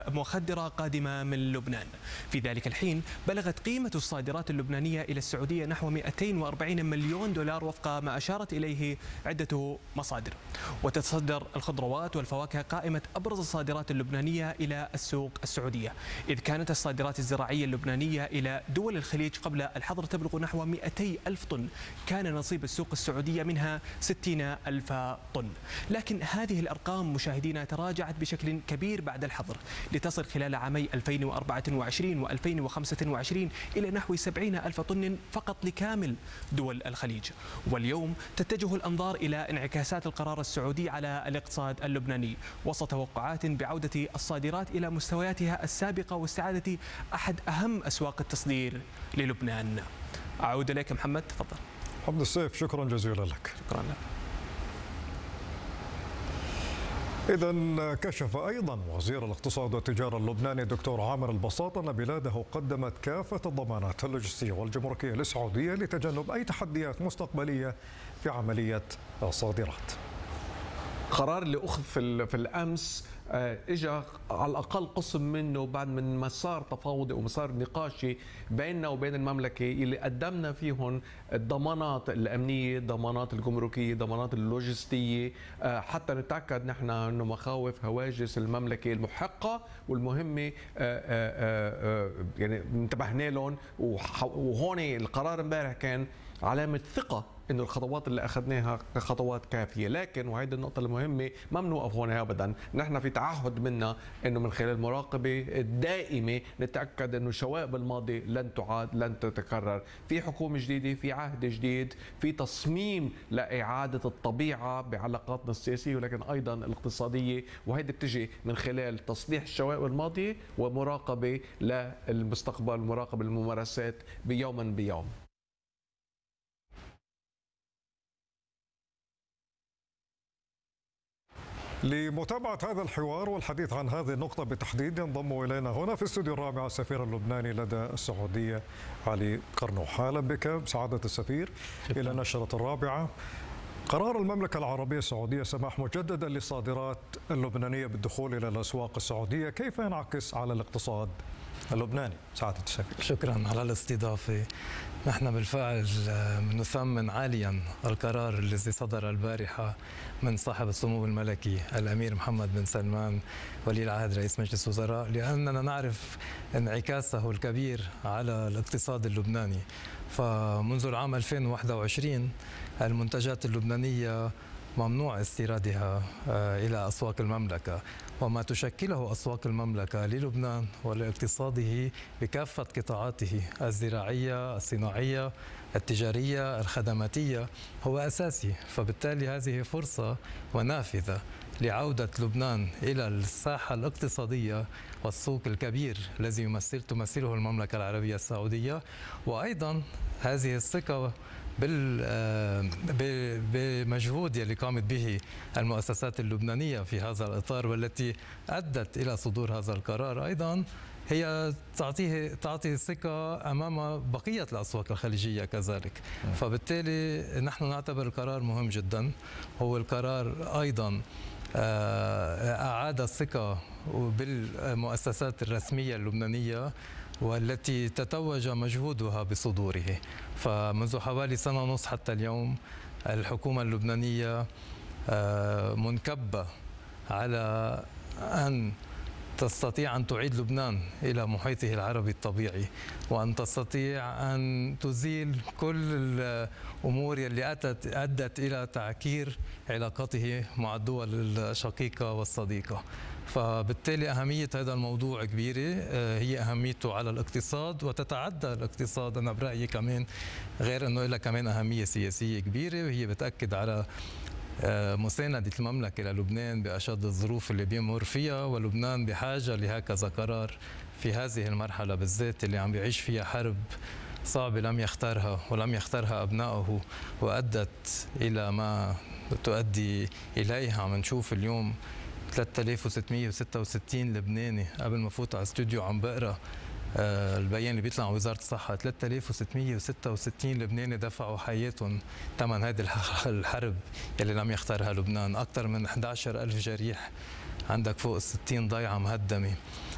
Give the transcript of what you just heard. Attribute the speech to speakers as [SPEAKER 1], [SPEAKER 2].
[SPEAKER 1] مخدرة قادمة من لبنان. في ذلك الحين بلغت قيمة الصادرات اللبنانية إلى السعودية نحو 240 مليون دولار وفق ما أشارت إليه عدة مصادر. وتتصدر الخضروات والفواكه قائمة أبرز الصادرات اللبنانية إلى السوق السعودية، إذ كانت الصادرات الزراعية اللبنانية إلى دول الخليج قبل الحظر تبلغ نحو 200 ألف طن، كان نصيب السوق السعودية منها 60 ألف طن. لكن هذه الأرقام مشاهدينا تراجعت بشكل كبير بعد الحظر، لتصل خلال عامي 2024 و2025 إلى نحو 70 ألف طن فقط لكامل دول الخليج. واليوم تتجه الأنظار إلى انعكاسات القرار السعودي على الاقتصاد اللبناني وسط توقعات بعودة الصادرات إلى مستوياتها السابقة واستعادة أحد أهم أسواق التصدير للبنان. أعود إليك محمد، تفضل.
[SPEAKER 2] عبد السيف، شكرا جزيلا لك.
[SPEAKER 1] شكرا لك.
[SPEAKER 2] إذا كشف أيضا وزير الاقتصاد والتجارة اللبناني الدكتور عامر البساط أن بلاده قدمت كافة الضمانات اللوجستية والجمركية للسعودية لتجنب أي تحديات مستقبلية في عملية الصادرات.
[SPEAKER 3] قرار اللي أخذ في الأمس اجى على الاقل قسم منه بعد من مسار تفاوضي ومسار نقاشي بيننا وبين المملكه اللي قدمنا فيهم الضمانات الامنيه، الضمانات الجمركيه، الضمانات اللوجستيه، حتى نتاكد نحن انه مخاوف هواجس المملكه المحقه والمهمه يعني انتبهنا لهم. وهون القرار امبارح كان علامه ثقه انه الخطوات اللي اخذناها خطوات كافيه، لكن وهيدي النقطه المهمه ما بنوقف هون ابدا، نحن في تعهد منا انه من خلال المراقبه الدائمه نتاكد انه شوائب الماضي لن تعاد، لن تتكرر. في حكومه جديده، في عهد جديد، في تصميم لاعاده الطبيعه بعلاقاتنا السياسيه ولكن ايضا الاقتصاديه، وهيدي بتجي من خلال تصليح الشوائب الماضيه ومراقبه للمستقبل، مراقبه الممارسات بيوما بيوم.
[SPEAKER 2] لمتابعة هذا الحوار والحديث عن هذه النقطة بالتحديد ينضم إلينا هنا في استوديو الرابع السفير اللبناني لدى السعودية علي قرنوح. أهلا بك سعادة السفير إلى نشرة الرابعة. قرار المملكة العربية السعودية سماح مجددا للصادرات اللبنانية بالدخول إلى الأسواق السعودية، كيف ينعكس على الاقتصاد اللبناني سعادة السفير؟
[SPEAKER 4] شكرا على الاستضافة. نحن بالفعل نثمن عاليا القرار الذي صدر البارحة من صاحب السمو الملكي الأمير محمد بن سلمان ولي العهد رئيس مجلس الوزراء، لأننا نعرف انعكاسه الكبير على الاقتصاد اللبناني. فمنذ العام 2021 المنتجات اللبنانية ممنوع استيرادها إلى أسواق المملكة، وما تشكله أسواق المملكة للبنان ولاقتصاده بكافة قطاعاته الزراعية، الصناعية، التجارية، الخدماتية هو أساسي. فبالتالي هذه فرصة ونافذة لعودة لبنان إلى الساحة الاقتصادية والسوق الكبير الذي تمثله المملكة العربية السعودية، وأيضا هذه الثقة بمجهود اللي قامت به المؤسسات اللبنانية في هذا الإطار والتي أدت إلى صدور هذا القرار، أيضا هي تعطي ثقة أمام بقية الأسواق الخليجية كذلك. فبالتالي نحن نعتبر القرار مهم جدا. هو القرار أيضا أعاد الثقة بالمؤسسات الرسمية اللبنانية والتي تتوج مجهودها بصدوره. فمنذ حوالي سنة ونصف حتى اليوم الحكومة اللبنانية منكبة على أن تستطيع أن تعيد لبنان إلى محيطه العربي الطبيعي، وأن تستطيع أن تزيل كل الأمور اللي أدت إلى تعكير علاقاته مع الدول الشقيقة والصديقة. فبالتالي أهمية هذا الموضوع كبيرة، هي أهميته على الاقتصاد وتتعدى الاقتصاد. أنا برأيي كمان غير أنه لها كمان أهمية سياسية كبيرة، وهي بتأكد على مساندة المملكة للبنان بأشد الظروف اللي بيمر فيها، ولبنان بحاجة لهكذا قرار في هذه المرحلة بالذات اللي عم بيعيش فيها حرب صعبة لم يختارها ولم يختارها أبنائه وأدت إلى ما تؤدي إليها. عم نشوف اليوم 3666 لبناني، قبل ما فوت على الاستوديو عم بقرا البيان اللي بيطلع عن وزارة الصحة، 3666 لبناني دفعوا حياتهم ثمن هذه الحرب اللي لم يختارها لبنان. أكثر من 11,000 جريح، عندك فوق 60 ضيعة مهدمة.